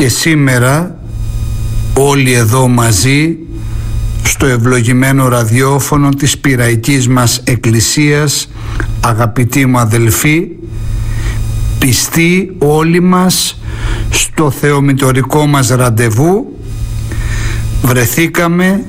Και σήμερα όλοι εδώ μαζί στο ευλογημένο ραδιόφωνο της Πειραϊκής μας Εκκλησίας, αγαπητοί μου αδελφοί, πιστοί όλοι μας στο θεομητορικό μας ραντεβού, βρεθήκαμε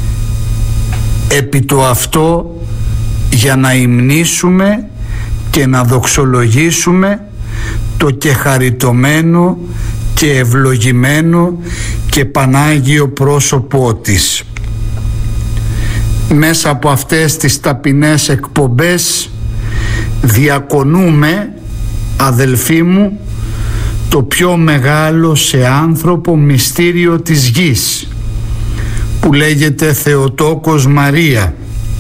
επί το αυτό για να υμνήσουμε και να δοξολογήσουμε το κεχαριτωμένο και ευλογημένο και πανάγιο πρόσωπό της. Μέσα από αυτές τις ταπεινές εκπομπές διακονούμε, αδελφοί μου, το πιο μεγάλο σε άνθρωπο μυστήριο της γης, που λέγεται Θεοτόκος Μαρία,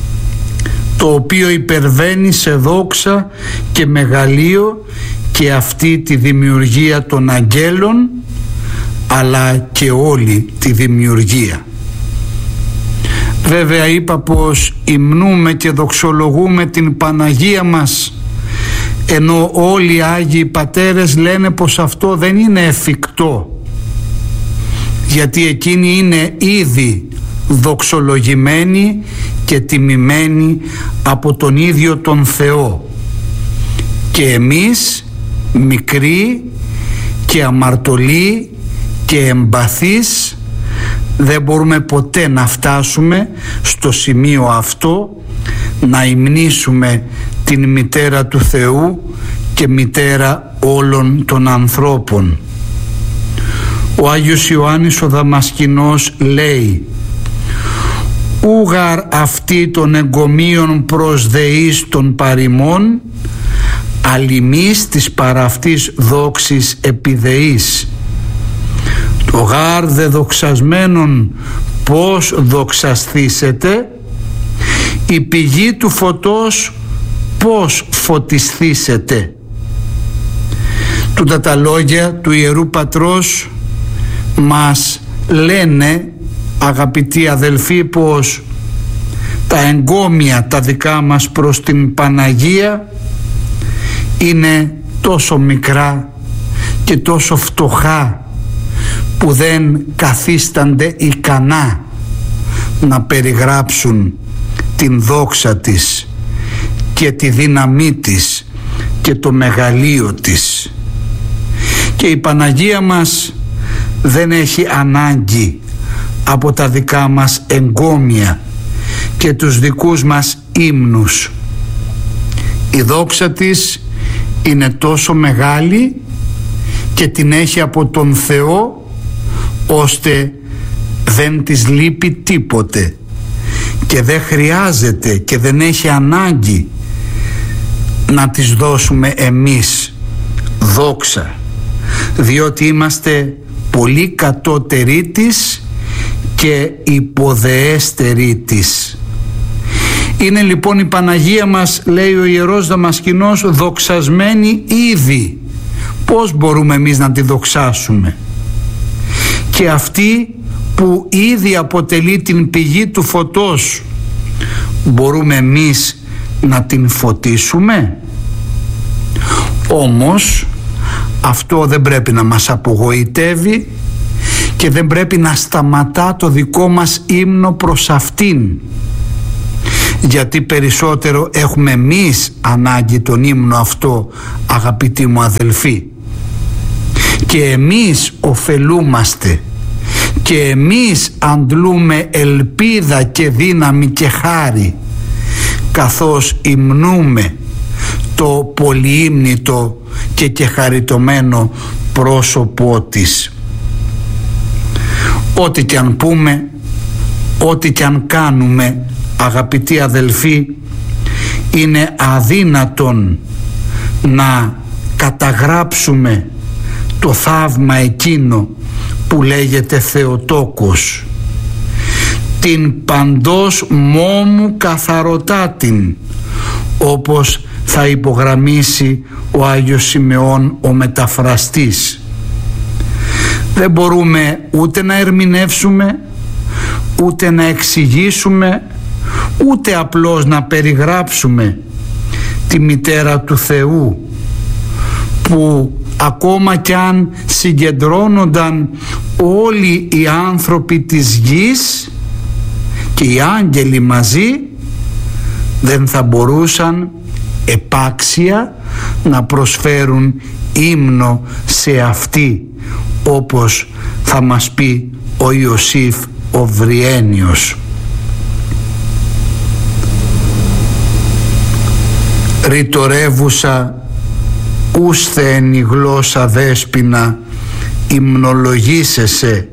το οποίο υπερβαίνει σε δόξα και μεγαλείο και αυτή τη δημιουργία των αγγέλων, αλλά και όλη τη δημιουργία. Βέβαια είπα πως υμνούμε και δοξολογούμε την Παναγία μας, ενώ όλοι οι Άγιοι Πατέρες λένε πως αυτό δεν είναι εφικτό, γιατί εκείνοι είναι ήδη δοξολογημένοι και τιμημένοι από τον ίδιο τον Θεό, και εμείς μικροί και αμαρτωλοί και εμπαθείς δεν μπορούμε ποτέ να φτάσουμε στο σημείο αυτό, να υμνήσουμε την μητέρα του Θεού και μητέρα όλων των ανθρώπων. Ο Άγιος Ιωάννης ο Δαμασκηνός λέει: «Ούγαρ αυτή των εγκομείων προς δεής των παροιμών, αλλημείς της παραυτής δόξης επιδεής. Το γάρ δε δοξασμένον πώς δοξασθήσετε, η πηγή του φωτός πώς φωτισθήσετε». Τούτα τα λόγια του Ιερού Πατρός μας λένε, αγαπητοί αδελφοί, πως τα εγκόμια τα δικά μας προς την Παναγία είναι τόσο μικρά και τόσο φτωχά που δεν καθίστανται ικανά να περιγράψουν την δόξα της και τη δύναμή της και το μεγαλείο της. Και η Παναγία μας δεν έχει ανάγκη από τα δικά μας εγκόμια και τους δικούς μας ύμνους. Η δόξα της είναι τόσο μεγάλη και την έχει από τον Θεό, ώστε δεν της λείπει τίποτε και δεν χρειάζεται και δεν έχει ανάγκη να της δώσουμε εμείς δόξα, διότι είμαστε πολύ κατώτεροι της και υποδεέστεροι της. Είναι λοιπόν η Παναγία μας, λέει ο Ιερός Δαμασκηνός, δοξασμένη ήδη. Πώς μπορούμε εμείς να τη δοξάσουμε? Και αυτή που ήδη αποτελεί την πηγή του φωτός, μπορούμε εμείς να την φωτίσουμε? Όμως αυτό δεν πρέπει να μας απογοητεύει και δεν πρέπει να σταματά το δικό μας ύμνο προς αυτήν, γιατί περισσότερο έχουμε εμείς ανάγκη τον ύμνο αυτό, αγαπητοί μου αδελφοί, και εμείς ωφελούμαστε και εμείς αντλούμε ελπίδα και δύναμη και χάρη καθώς υμνούμε το πολυύμνητο και χαριτωμένο πρόσωπό της. Ό,τι και αν πούμε, ό,τι και αν κάνουμε, αγαπητοί αδελφοί, είναι αδύνατον να καταγράψουμε το θαύμα εκείνο που λέγεται Θεοτόκος, την παντός μόμου καθαρωτάτην, όπως θα υπογραμμίσει ο Άγιος Σιμεών ο μεταφραστής. Δεν μπορούμε ούτε να ερμηνεύσουμε, ούτε να εξηγήσουμε, ούτε απλώς να περιγράψουμε τη μητέρα του Θεού, που ακόμα κι αν συγκεντρώνονταν όλοι οι άνθρωποι της γης και οι άγγελοι μαζί, δεν θα μπορούσαν επάξια να προσφέρουν ύμνο σε αυτή, όπως θα μας πει ο Ιωσήφ ο Βριένιος. Ρητορεύουσα ούσθε εν η γλώσσα δέσποινα, υμνολογήσεσαι,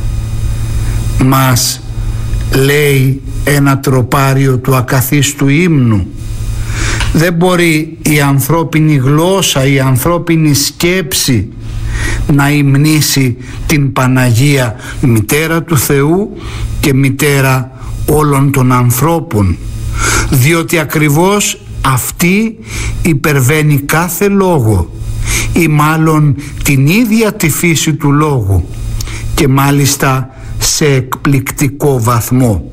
μας λέει ένα τροπάριο του ακαθίστου ύμνου. Δεν μπορεί η ανθρώπινη γλώσσα, η ανθρώπινη σκέψη να υμνήσει την Παναγία, μητέρα του Θεού και μητέρα όλων των ανθρώπων, διότι ακριβώς αυτή υπερβαίνει κάθε λόγο ή μάλλον την ίδια τη φύση του λόγου, και μάλιστα σε εκπληκτικό βαθμό.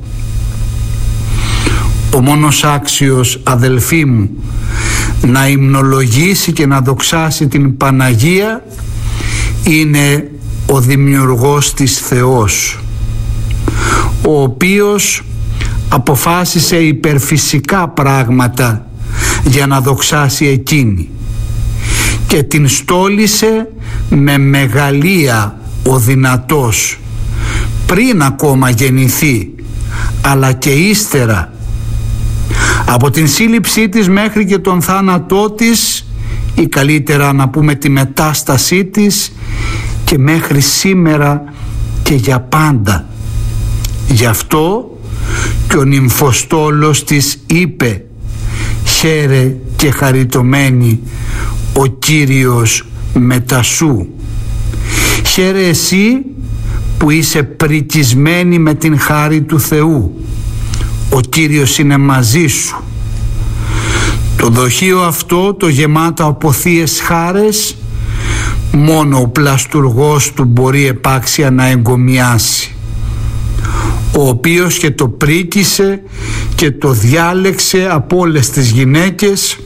Ο μόνος άξιος, αδελφοί μου, να υμνολογήσει και να δοξάσει την Παναγία είναι ο δημιουργός της Θεός, ο οποίος αποφάσισε υπερφυσικά πράγματα για να δοξάσει εκείνη και την στόλισε με μεγαλεία ο δυνατός, πριν ακόμα γεννηθεί, αλλά και ύστερα, από την σύλληψή της μέχρι και τον θάνατό της, ή καλύτερα να πούμε τη μετάστασή της, και μέχρι σήμερα και για πάντα. Γι' αυτό και ο νυμφοστόλος της είπε: «Χαίρε και χαριτωμένη ο Κύριος μετά σου». Χαίρε εσύ που είσαι πρικισμένη με την χάρη του Θεού. Ο Κύριος είναι μαζί σου. Το δοχείο αυτό, το γεμάτο από θείες χάρες, μόνο ο πλαστουργός του μπορεί επάξια να εγκομιάσει, ο οποίος και το πρίκησε και το διάλεξε από όλες τις γυναίκες,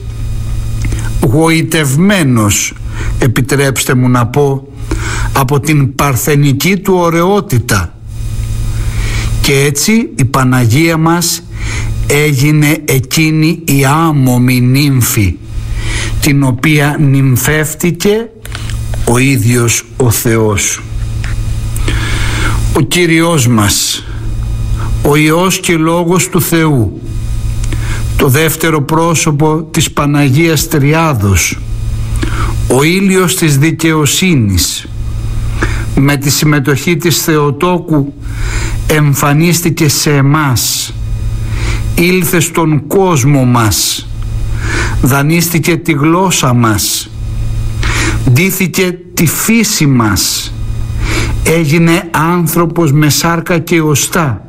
γοητευμένος, επιτρέψτε μου να πω, από την παρθενική του ωραιότητα. Και έτσι η Παναγία μας έγινε εκείνη η άμωμη νύμφη, την οποία νυμφεύτηκε ο ίδιος ο Θεός. Ο Κύριος μας, ο Υιός και Λόγος του Θεού, το δεύτερο πρόσωπο της Παναγίας Τριάδος, ο ήλιος της δικαιοσύνης, με τη συμμετοχή της Θεοτόκου εμφανίστηκε σε εμάς, ήλθε στον κόσμο μας, δανείστηκε τη γλώσσα μας, ντύθηκε τη φύση μας, έγινε άνθρωπος με σάρκα και οστά,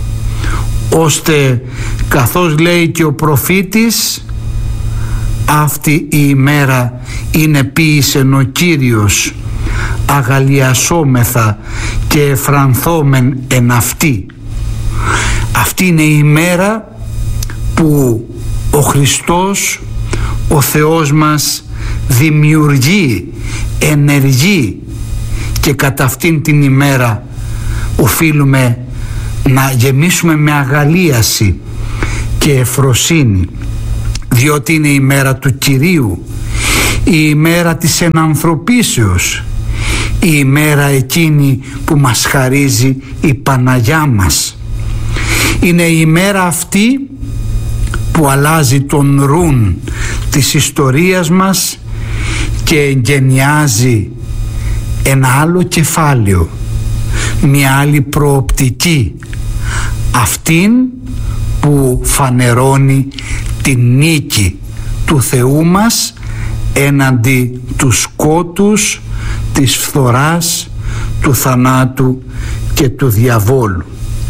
ώστε, καθώς λέει και ο προφήτης, αυτή η ημέρα είναι ποίησεν ο Κύριος, αγαλιασόμεθα και εφρανθόμεν εν αυτή. Αυτή είναι η ημέρα που ο Χριστός, ο Θεός μας, δημιουργεί, ενεργεί, και κατά αυτήν την ημέρα οφείλουμε να γεμίσουμε με αγαλίαση και ευφροσύνη, διότι είναι η μέρα του Κυρίου, η ημέρα της ενανθρωπίσεως, η ημέρα εκείνη που μας χαρίζει η Παναγιά μας. Είναι η ημέρα αυτή που αλλάζει τον ρουν της ιστορίας μας και εγκαινιάζει ένα άλλο κεφάλαιο, μια άλλη προοπτική, αυτήν που φανερώνει την νίκη του Θεού μας έναντι του σκότους, της φθοράς, του θανάτου και του διαβόλου.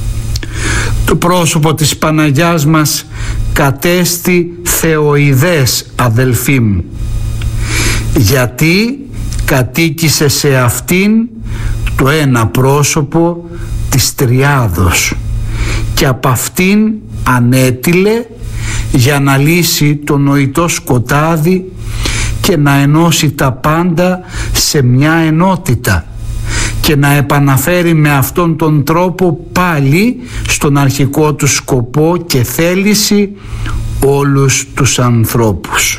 Το πρόσωπο της Παναγιάς μας κατέστη θεοειδές, αδελφοί μου, γιατί κατοίκησε σε αυτήν το ένα πρόσωπο της Τριάδος και από αυτήν ανέτειλε για να λύσει το νοητό σκοτάδι και να ενώσει τα πάντα σε μια ενότητα και να επαναφέρει με αυτόν τον τρόπο πάλι στον αρχικό του σκοπό και θέληση όλους τους ανθρώπους.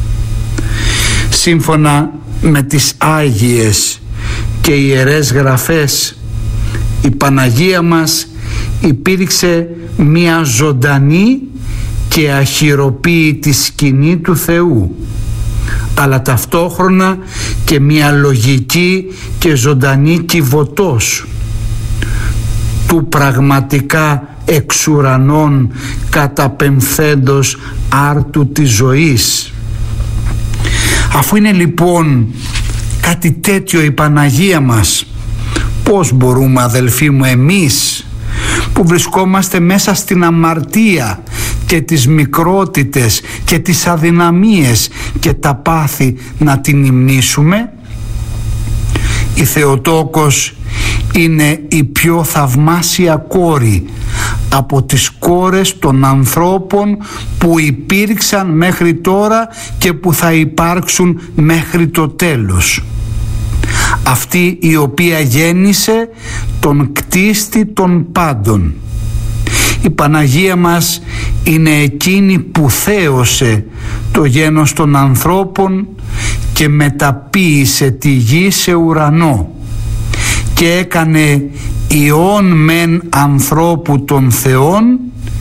Σύμφωνα με τις Άγιες και Ιερές Γραφές, η Παναγία μας υπήρξε μια ζωντανή και αχυροποίητη σκηνή του Θεού, αλλά ταυτόχρονα και μια λογική και ζωντανή κυβωτός του πραγματικά εξ ουρανών καταπεμφθέντος άρτου της ζωής. Αφού είναι λοιπόν κάτι τέτοιο η Παναγία μας, πώς μπορούμε, αδελφοί μου, εμείς που βρισκόμαστε μέσα στην αμαρτία και τις μικρότητες και τις αδυναμίες και τα πάθη, να την υμνήσουμε? Η Θεοτόκος είναι η πιο θαυμάσια κόρη από τις κόρες των ανθρώπων που υπήρξαν μέχρι τώρα και που θα υπάρξουν μέχρι το τέλος. Αυτή η οποία γέννησε τον κτίστη των πάντων. Η Παναγία μας είναι εκείνη που θέωσε το γένος των ανθρώπων και μεταποίησε τη γη σε ουρανό και έκανε ιών μεν ανθρώπου των Θεών,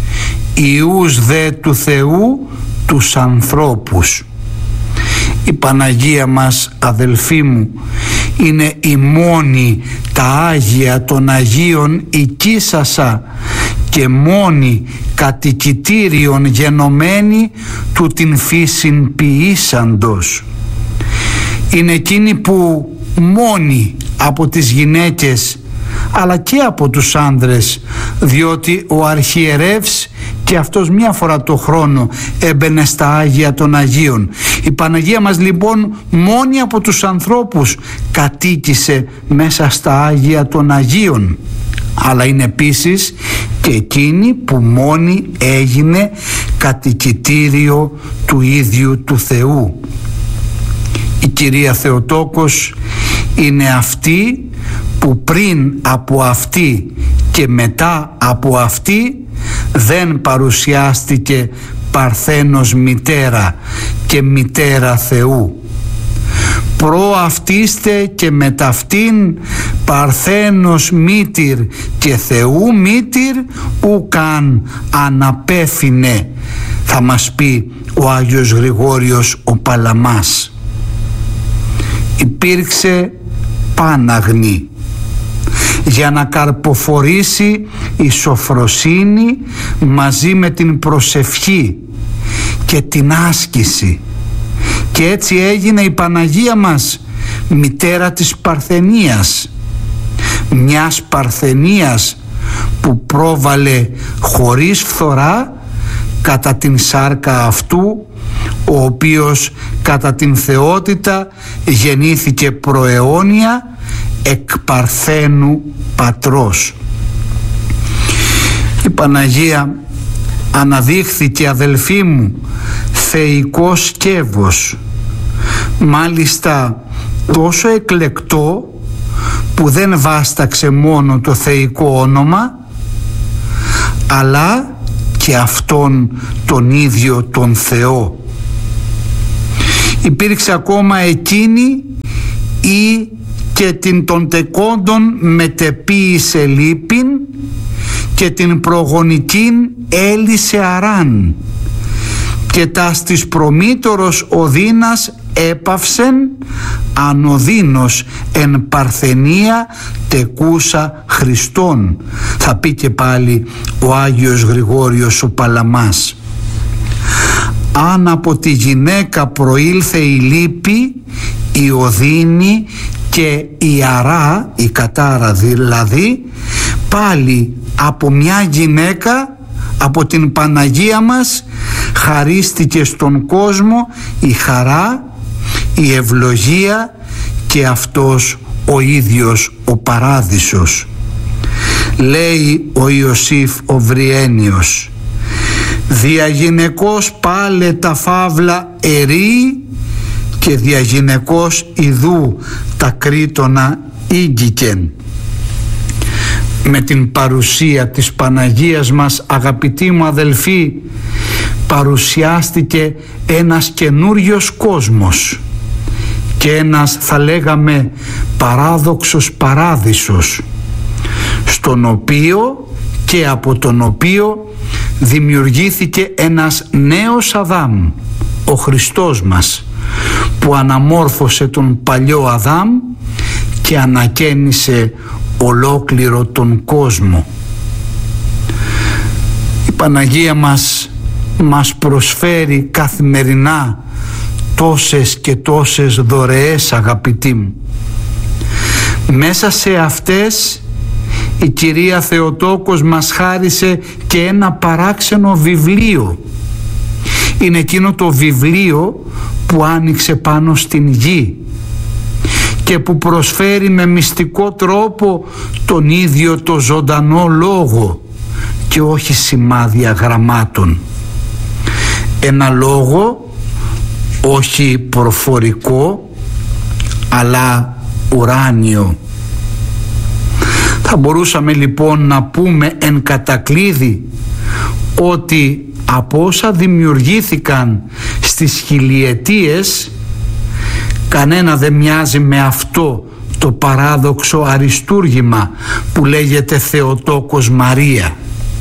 ιούς δε του Θεού τους ανθρώπους. Η Παναγία μας, αδελφοί μου, είναι η μόνη τα Άγια των Αγίων οικίσασα και μόνη κατοικητήριον γενομένη του την φύσιν ποιήσαντος. Είναι εκείνη που μόνη από τις γυναίκες αλλά και από τους άνδρες, διότι ο αρχιερεύς και αυτός μια φορά το χρόνο έμπαινε στα Άγια των Αγίων. Η Παναγία μας λοιπόν μόνη από τους ανθρώπους κατοίκησε μέσα στα Άγια των Αγίων, αλλά είναι επίσης και εκείνη που μόνη έγινε κατοικητήριο του ίδιου του Θεού. Η Κυρία Θεοτόκος είναι αυτή που πριν από αυτή και μετά από αυτή δεν παρουσιάστηκε παρθένος μητέρα και μητέρα Θεού. Προ αυτήστε και μετ' αυτήν παρθένος μήτηρ και Θεού μήτηρ ουκαν αναπέφινε, θα μας πει ο Άγιος Γρηγόριος ο Παλαμάς. Υπήρξε πάναγνη για να καρποφορήσει η σοφροσύνη μαζί με την προσευχή και την άσκηση, και έτσι έγινε η Παναγία μας μητέρα της Παρθενίας, μιας Παρθενίας που πρόβαλε χωρίς φθορά κατά την σάρκα αυτού, ο οποίος κατά την θεότητα γεννήθηκε προαιώνια εκ Παρθένου πατρός. Η Παναγία αναδείχθηκε, αδελφοί μου, θεϊκό σκεύος, μάλιστα τόσο εκλεκτό που δεν βάσταξε μόνο το θεϊκό όνομα, αλλά και αυτόν τον ίδιο τον Θεό. Υπήρξε ακόμα εκείνη ή και την των τεκόντων μετεποίησε λύπην και την προγονικήν έλυσε αράν και τας της προμήτωρος οδύνας έπαυσεν ανοδύνος εν παρθενία τεκούσα Χριστόν, θα πει και πάλι ο Άγιος Γρηγόριος ο Παλαμάς. Αν από τη γυναίκα προήλθε η λύπη, η οδύνη και η αρά, η κατάρα δηλαδή, πάλι από μια γυναίκα, από την Παναγία μας, χαρίστηκε στον κόσμο η χαρά, η ευλογία και αυτός ο ίδιος ο παράδεισος. Λέει ο Ιωσήφ ο Βριένιος, δια γυναικός πάλε τα φαύλα ερή και διαγυναικός ιδού τα κρήτονα ήγγικεν. Με την παρουσία της Παναγίας μας, αγαπητοί μου αδελφοί, παρουσιάστηκε ένας καινούριος κόσμος και ένας, θα λέγαμε, παράδοξος παράδεισος, στον οποίο και από τον οποίο δημιουργήθηκε ένας νέος Αδάμ, ο Χριστός μας, που αναμόρφωσε τον παλιό Αδάμ και ανακαίνισε ολόκληρο τον κόσμο. Η Παναγία μας προσφέρει καθημερινά τόσες και τόσες δωρεές, αγαπητοί μου. Μέσα σε αυτές η Κυρία Θεοτόκος μας χάρισε και ένα παράξενο βιβλίο. Είναι εκείνο το βιβλίο που άνοιξε πάνω στην γη και που προσφέρει με μυστικό τρόπο τον ίδιο το ζωντανό λόγο και όχι σημάδια γραμμάτων. Ένα λόγο όχι προφορικό αλλά ουράνιο. Θα μπορούσαμε λοιπόν να πούμε εν κατακλείδη ότι από όσα δημιουργήθηκαν στις χιλιετίες, κανένα δεν μοιάζει με αυτό το παράδοξο αριστούργημα που λέγεται Θεοτόκος Μαρία.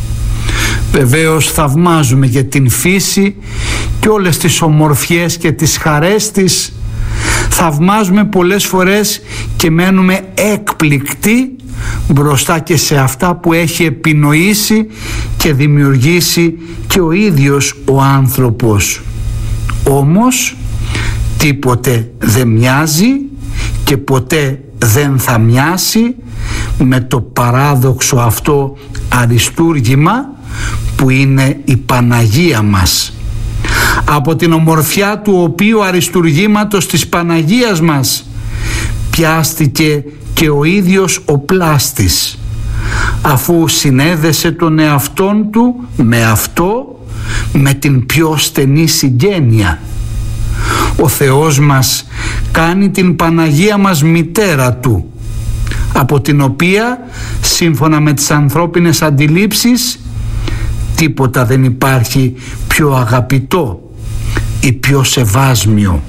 Βεβαίως θαυμάζουμε για την φύση και όλες τις ομορφιές και τις χαρές της, θαυμάζουμε πολλές φορές και μένουμε έκπληκτοι μπροστά και σε αυτά που έχει επινοήσει και δημιουργήσει και ο ίδιος ο άνθρωπος. Όμως τίποτε δεν μοιάζει και ποτέ δεν θα μοιάσει με το παράδοξο αυτό αριστούργημα που είναι η Παναγία μας. Από την ομορφιά του οποίου αριστουργήματος της Παναγίας μας πιάστηκε και ο ίδιος ο πλάστης, αφού συνέδεσε τον εαυτόν του με αυτό, με την πιο στενή συγγένεια. Ο Θεός μας κάνει την Παναγία μας μητέρα του, από την οποία, σύμφωνα με τις ανθρώπινες αντιλήψεις, τίποτα δεν υπάρχει πιο αγαπητό ή πιο σεβάσμιο.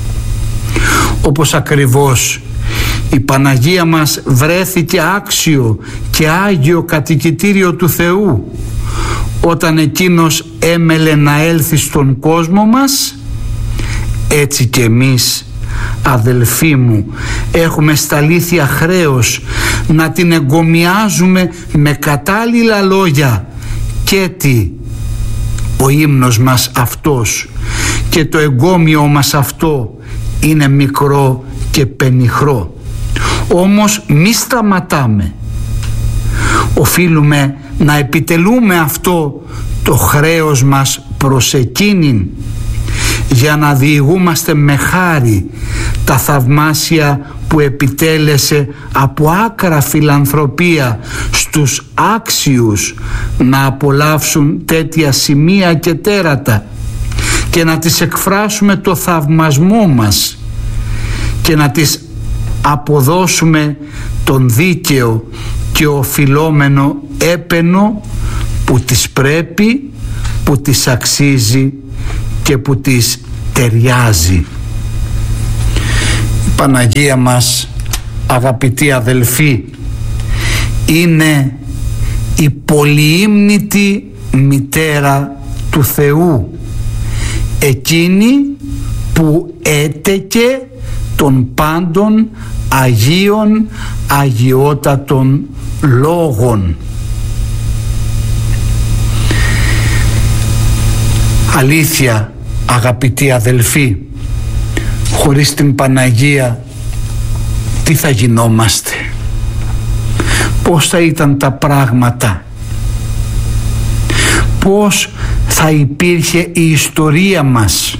Όπως ακριβώς η Παναγία μας βρέθηκε άξιο και άγιο κατοικητήριο του Θεού όταν Εκείνος έμελε να έλθει στον κόσμο μας, έτσι και εμείς, αδελφοί μου, έχουμε στα αλήθεια χρέος να την εγκομιάζουμε με κατάλληλα λόγια και τι, ο ύμνος μας αυτός και το εγκόμιο μας αυτό είναι μικρό και πενιχρό. Όμως μη σταματάμε. Οφείλουμε να επιτελούμε αυτό το χρέος μας προς εκείνην, για να διηγούμαστε με χάρη τα θαυμάσια που επιτέλεσε από άκρα φιλανθρωπία στους άξιους να απολαύσουν τέτοια σημεία και τέρατα, και να τις εκφράσουμε το θαυμασμό μας και να τις αποδώσουμε τον δίκαιο και οφειλόμενο έπαινο που τις πρέπει, που τις αξίζει και που τις ταιριάζει. Η Παναγία μας, αγαπητοί αδελφοί, είναι η πολυήμνητη μητέρα του Θεού, εκείνη που έτεκε των πάντων Αγίων αγιότατων λόγων. Αλήθεια, αγαπητοί αδελφοί, χωρίς την Παναγία τι θα γινόμαστε, πώς θα ήταν τα πράγματα, πώς θα υπήρχε η ιστορία μας?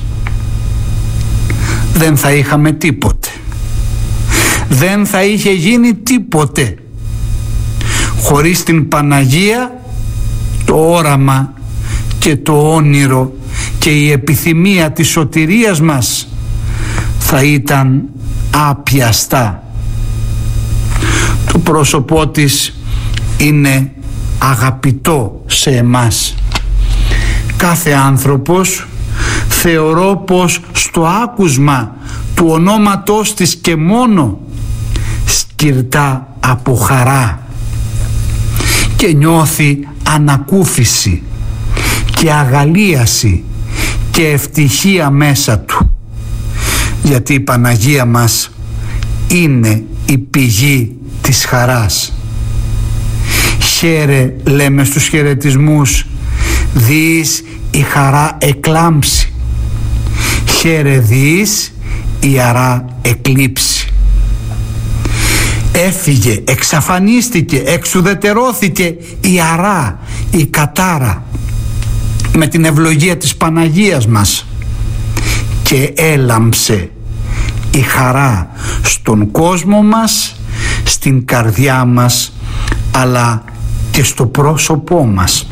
Δεν θα είχαμε τίποτε, δεν θα είχε γίνει τίποτε. Χωρίς την Παναγία το όραμα και το όνειρο και η επιθυμία της σωτηρίας μας θα θα ήταν άπιαστα. Το πρόσωπό της είναι αγαπητό σε εμάς. Κάθε άνθρωπος θεωρώ πως στο άκουσμα του ονόματός της και μόνο σκυρτά από χαρά και νιώθει ανακούφιση και αγαλίαση και ευτυχία μέσα του, γιατί η Παναγία μας είναι η πηγή της χαράς. Χαίρε, λέμε στους χαιρετισμούς, διείς η χαρά εκλάμψει, χαίρε διείς η αρά εκλείψει. Έφυγε, εξαφανίστηκε, εξουδετερώθηκε η αρά, η κατάρα με την ευλογία της Παναγίας μας και έλαμψε η χαρά στον κόσμο μας, στην καρδιά μας, αλλά και στο πρόσωπό μας.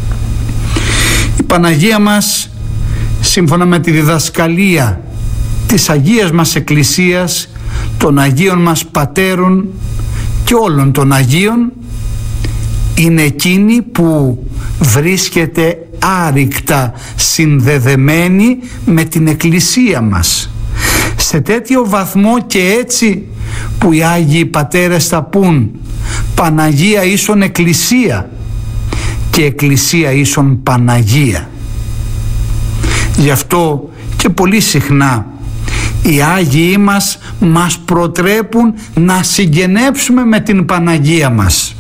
Η Παναγία μας, σύμφωνα με τη διδασκαλία της Αγίας μας Εκκλησίας, των Αγίων μας Πατέρων και όλων των Αγίων, είναι εκείνη που βρίσκεται άρρηκτα συνδεδεμένη με την Εκκλησία μας, σε τέτοιο βαθμό και έτσι που οι Άγιοι Πατέρες θα πούν Παναγία ίσον Εκκλησία και Εκκλησία ίσον Παναγία. Γι' αυτό και πολύ συχνά οι Άγιοι μας προτρέπουν να συγγενέψουμε με την Παναγία μας,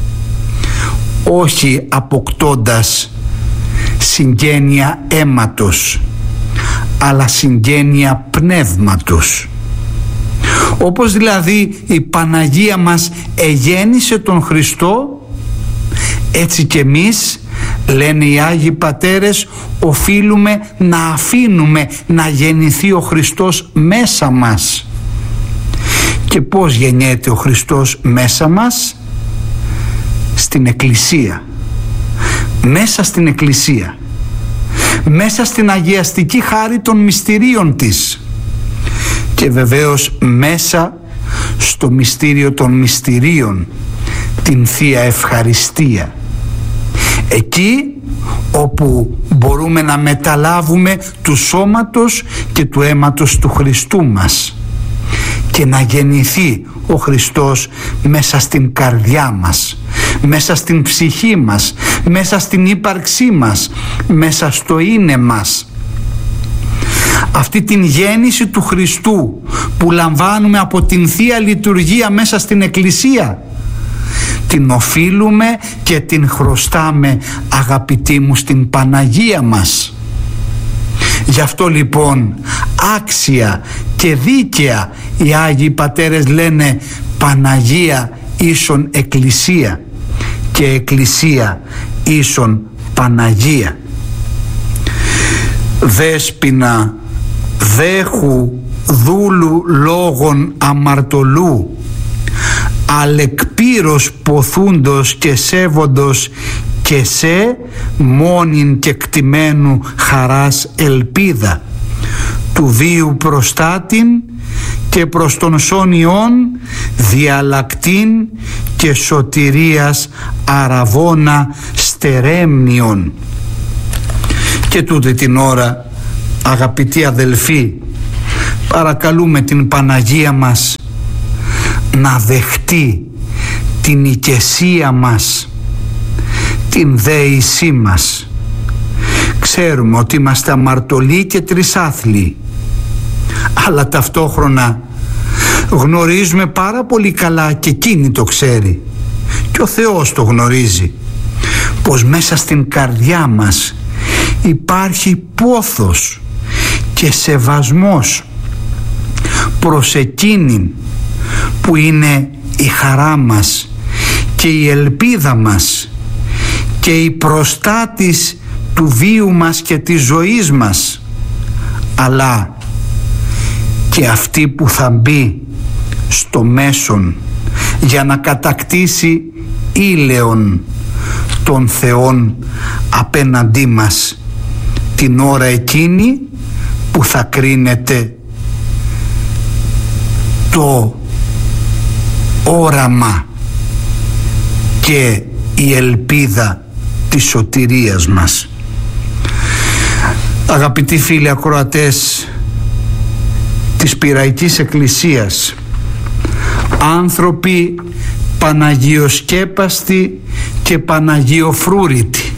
όχι αποκτώντας συγγένεια αίματος, αλλά συγγένεια πνεύματος. Όπως δηλαδή η Παναγία μας εγέννησε τον Χριστό, έτσι και εμείς, λένε οι Άγιοι Πατέρες, οφείλουμε να αφήνουμε να γεννηθεί ο Χριστός μέσα μας. Και πώς γεννιέται ο Χριστός μέσα μας? Στην Εκκλησία. Μέσα στην Εκκλησία. Μέσα στην αγιαστική χάρη των μυστηρίων της. Και βεβαίως μέσα στο μυστήριο των μυστηρίων, την Θεία Ευχαριστία. Εκεί όπου μπορούμε να μεταλάβουμε του σώματος και του αίματος του Χριστού μας και να γεννηθεί ο Χριστός μέσα στην καρδιά μας, μέσα στην ψυχή μας, μέσα στην ύπαρξή μας, μέσα στο είναι μας. Αυτή την γέννηση του Χριστού που λαμβάνουμε από την Θεία Λειτουργία μέσα στην Εκκλησία, την οφείλουμε και την χρωστάμε, αγαπητοί μου, στην Παναγία μας. Γι' αυτό λοιπόν άξια και δίκαια οι Άγιοι Πατέρες λένε Παναγία ίσον Εκκλησία και Εκκλησία ίσον Παναγία. Δέσποινα δέχου δούλου λόγων αμαρτωλού, αλεκπύρος ποθούντος και σέβοντος και σε μόνην και κτημένου χαράς ελπίδα, του βίου προστάτην και προς τον σόνιον διαλλακτήν και σωτηρίας αραβώνα στερέμνιον. Και τούτη την ώρα, αγαπητοί αδελφοί, παρακαλούμε την Παναγία μας να δεχτεί την οικεσία μας, την δέησή μας. Ξέρουμε ότι είμαστε αμαρτωλοί και τρισάθλοι, αλλά ταυτόχρονα γνωρίζουμε πάρα πολύ καλά, και εκείνη το ξέρει και ο Θεός το γνωρίζει, πως μέσα στην καρδιά μας υπάρχει πόθος και σεβασμός προς εκείνην που είναι η χαρά μας και η ελπίδα μας και η προστάτης του βίου μας και της ζωής μας, αλλά και αυτή που θα μπει στο μέσον για να κατακτήσει ήλαιον των Θεών απέναντί μας την ώρα εκείνη που θα κρίνεται το όραμα και η ελπίδα της σωτηρίας μας. Αγαπητοί φίλοι ακροατές της Πειραϊκής Εκκλησίας, άνθρωποι παναγιοσκέπαστοι και παναγιοφρούρητοι,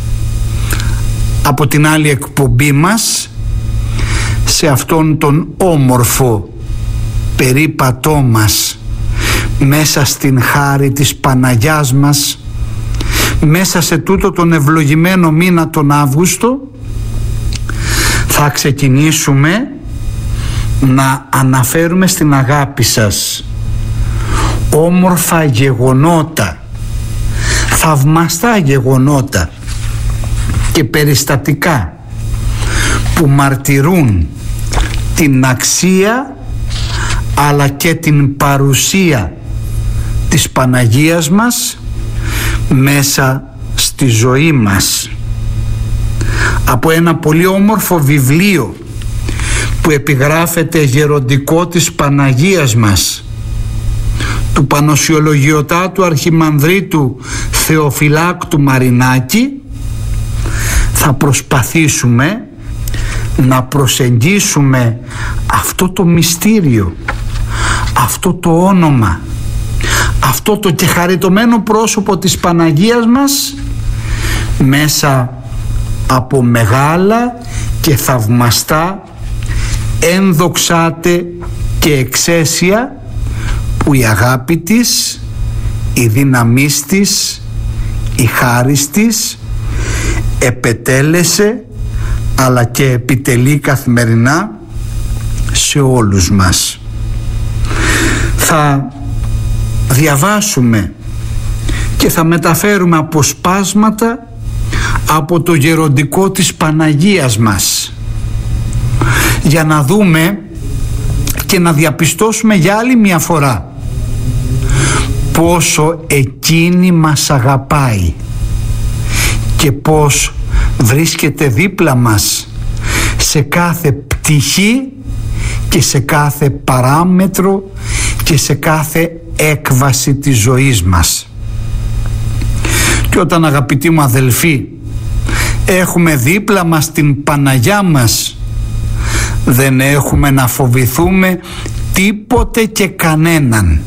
από την άλλη εκπομπή μας, σε αυτόν τον όμορφο περίπατό μας μέσα στην χάρη της Παναγιάς μας, μέσα σε τούτο τον ευλογημένο μήνα τον Αύγουστο, θα ξεκινήσουμε να αναφέρουμε στην αγάπη σας όμορφα γεγονότα, θαυμαστά γεγονότα και περιστατικά που μαρτυρούν την αξία αλλά και την παρουσία της Παναγίας μας μέσα στη ζωή μας. Από ένα πολύ όμορφο βιβλίο που επιγράφεται γεροντικό της Παναγίας μας, του Πανοσιολογιοτάτου Αρχιμανδρίτου Θεοφυλάκτου Μαρινάκη, θα προσπαθήσουμε να προσεγγίσουμε αυτό το μυστήριο, αυτό το όνομα, αυτό το και χαριτωμένο πρόσωπο της Παναγίας μας μέσα από μεγάλα και θαυμαστά ένδοξάτε και εξαίσια που η αγάπη της, η δύναμή της, η χάρις της επετέλεσε αλλά και επιτελεί καθημερινά σε όλους μας. Θα διαβάσουμε και θα μεταφέρουμε αποσπάσματα από το γεροντικό της Παναγίας μας για να δούμε και να διαπιστώσουμε για άλλη μια φορά πόσο εκείνη μας αγαπάει και πως βρίσκεται δίπλα μας σε κάθε πτυχή και σε κάθε παράμετρο και σε κάθε έκβαση της ζωής μας. Και όταν, αγαπητοί μου αδελφοί, έχουμε δίπλα μας την Παναγιά μας, δεν έχουμε να φοβηθούμε τίποτε και κανέναν,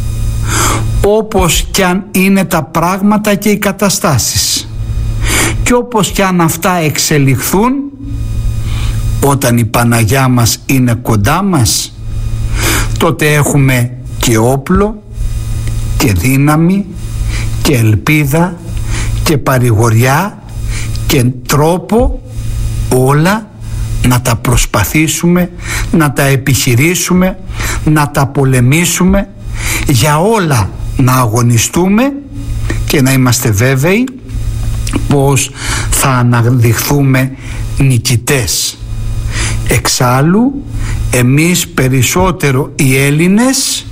όπως κι αν είναι τα πράγματα και οι καταστάσεις και όπως κι αν αυτά εξελιχθούν. Όταν η Παναγιά μας είναι κοντά μας, τότε έχουμε και όπλο και δύναμη και ελπίδα και παρηγοριά και τρόπο όλα να τα προσπαθήσουμε, να τα επιχειρήσουμε, να τα πολεμήσουμε, για όλα να αγωνιστούμε και να είμαστε βέβαιοι πως θα αναδειχθούμε νικητές. Εξάλλου, εμείς περισσότερο οι Έλληνες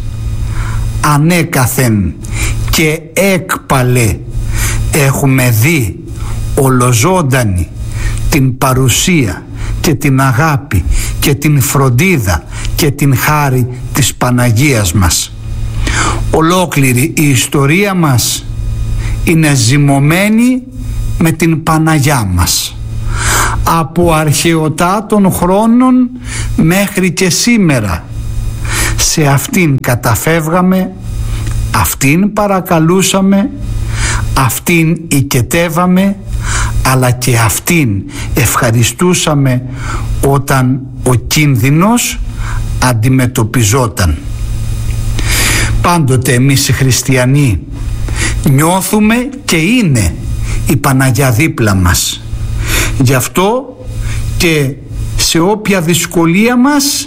ανέκαθεν και έκπαλε έχουμε δει ολοζώντανη την παρουσία και την αγάπη και την φροντίδα και την χάρη της Παναγίας μας. Ολόκληρη η ιστορία μας είναι ζυμωμένη με την Παναγιά μας. Από αρχαιοτά των χρόνων μέχρι και σήμερα σε αυτήν καταφεύγαμε, αυτήν παρακαλούσαμε, αυτήν οικετεύαμε, αλλά και αυτήν ευχαριστούσαμε όταν ο κίνδυνος αντιμετωπιζόταν. Πάντοτε εμείς οι χριστιανοί νιώθουμε και είναι η Παναγιά δίπλα μας. Γι' αυτό και σε όποια δυσκολία μας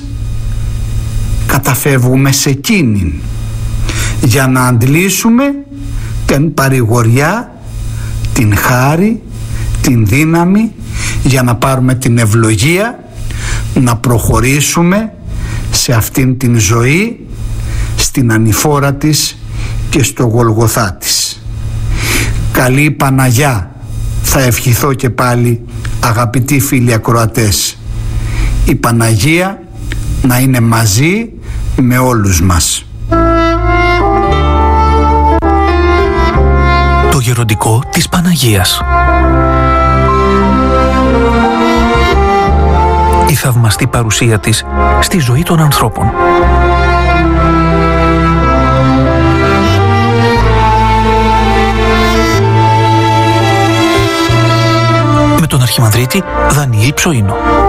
καταφεύγουμε σε εκείνην για να αντλήσουμε την παρηγοριά, την χάρη, την δύναμη, για να πάρουμε την ευλογία να προχωρήσουμε σε αυτήν την ζωή, στην ανηφόρα της και στο Γολγοθά της. Καλή Παναγιά θα ευχηθώ και πάλι, αγαπητοί φίλοι ακροατές. Η Παναγία να είναι μαζί με όλους μας. Το γεροντικό της Παναγίας. Η θαυμαστή παρουσία της στη ζωή των ανθρώπων. Με τον Αρχιμανδρίτη Δανιήλ Ψωίνο.